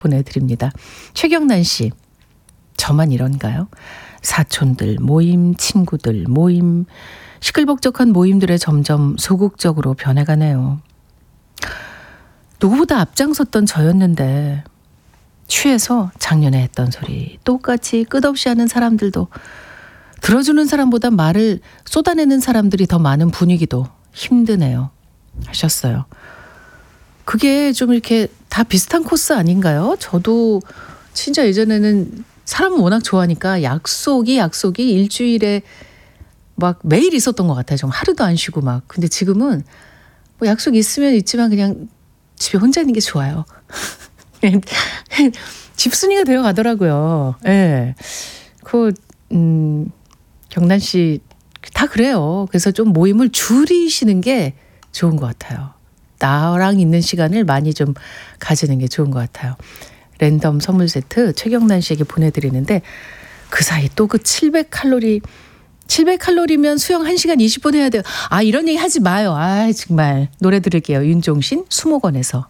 보내드립니다. 최경란 씨, 저만 이런가요? 사촌들 모임, 친구들 모임, 시끌벅적한 모임들에 점점 소극적으로 변해가네요. 누구보다 앞장섰던 저였는데 취해서 작년에 했던 소리 똑같이 끝없이 하는 사람들도, 들어주는 사람보다 말을 쏟아내는 사람들이 더 많은 분위기도 힘드네요 하셨어요. 그게 좀 이렇게 다 비슷한 코스 아닌가요? 저도 진짜 예전에는 사람을 워낙 좋아하니까 약속이 일주일에 막 매일 있었던 것 같아요. 좀 하루도 안 쉬고 막. 근데 지금은 뭐 약속 있으면 있지만 그냥 집에 혼자 있는 게 좋아요. 집순이가 되어 가더라고요. 예. 경란 씨 다 그래요. 그래서 좀 모임을 줄이시는 게 좋은 것 같아요. 나랑 있는 시간을 많이 좀 가지는 게 좋은 것 같아요. 랜덤 선물 세트 최경란 씨에게 보내드리는데, 그 사이 또 그 700칼로리면 수영 1시간 20분 해야 돼요. 아, 이런 얘기 하지 마요. 아, 정말. 노래 들을게요. 윤종신 수목원에서.